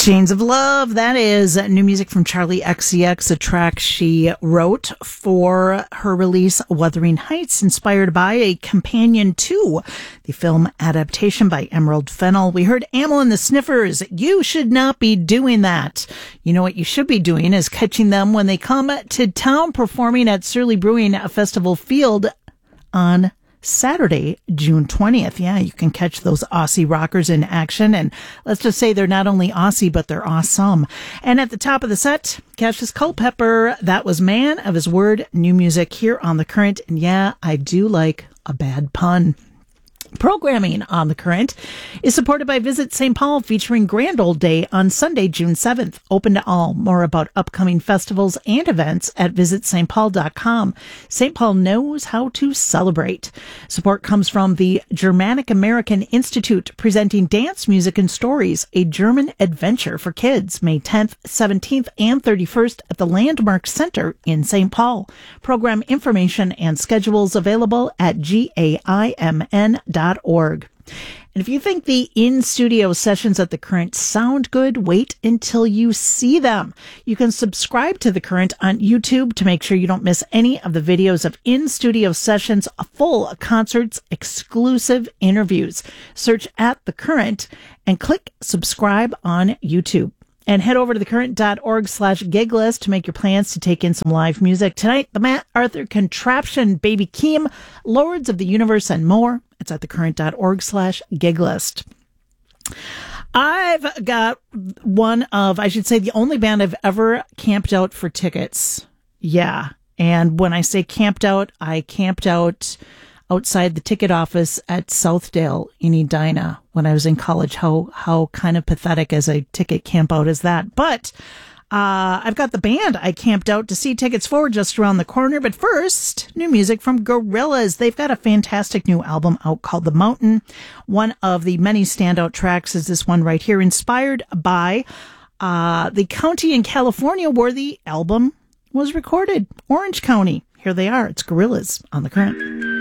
Chains of Love, that is new music from Charlie XCX, a track she wrote for her release Wuthering Heights, inspired by a companion to the film adaptation by Emerald Fennell. We heard Amyl and the Sniffers, You Should Not Be Doing That. You know what you should be doing is catching them when they come to town performing at Surly Brewing Festival Field on Saturday, June 20th. Yeah, you can catch those Aussie rockers in action. And let's just say they're not only Aussie, but they're awesome. And at the top of the set, Cassius Culpepper, that was Man of His Word, new music here on The Current. And yeah, I do like a bad pun. Programming on The Current is supported by Visit St. Paul, featuring Grand Old Day on Sunday, June 7th. Open to all. More about upcoming festivals and events at visitstpaul.com. St. Paul knows how to celebrate. Support comes from the Germanic American Institute, presenting Dance, Music, and Stories, a German adventure for kids, May 10th, 17th, and 31st at the Landmark Center in St. Paul. Program information and schedules available at gaimn.org. And if you think the in-studio sessions at The Current sound good, wait until you see them. You can subscribe to The Current on YouTube to make sure you don't miss any of the videos of in-studio sessions, full concerts, exclusive interviews. Search at The Current and click subscribe on YouTube. And head over to thecurrent.org/gig list to make your plans to take in some live music. Tonight, the Matt Arthur Contraption, Baby Keem, Lords of the Universe, and more. It's at thecurrent.org/gig list. I've got one of, I should say, the only band I've ever camped out for tickets. Yeah. And when I say camped out, I camped out outside the ticket office at Southdale in Edina when I was in college. How kind of pathetic as a ticket camp out is that? But I've got the band I camped out to see tickets for just around the corner. But first, new music from Gorillaz. They've got a fantastic new album out called The Mountain. One of the many standout tracks is this one right here, inspired by the county in California where the album was recorded, Orange County. Here they are. It's Gorillaz on The Current.